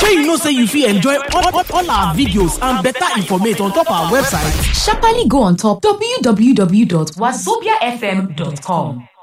May you know say you fit enjoy all our videos and better information on top our website. Sharply go on top www.wazobiafm.com.